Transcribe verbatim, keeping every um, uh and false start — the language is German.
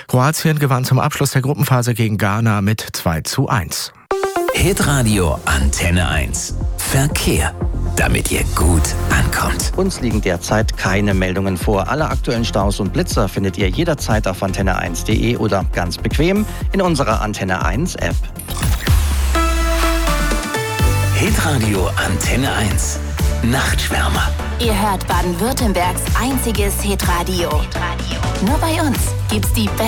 Kroatien gewann zum Abschluss der Gruppenphase gegen Ghana mit zwei zu eins. Hitradio Antenne eins. Verkehr. Damit ihr gut ankommt. Uns liegen derzeit keine Meldungen vor. Alle aktuellen Staus und Blitzer findet ihr jederzeit auf antenne eins punkt de oder ganz bequem in unserer Antenne eins App. Hitradio Antenne eins. Nachtschwärmer. Ihr hört Baden-Württembergs einziges Hitradio. Nur bei uns gibt's die beste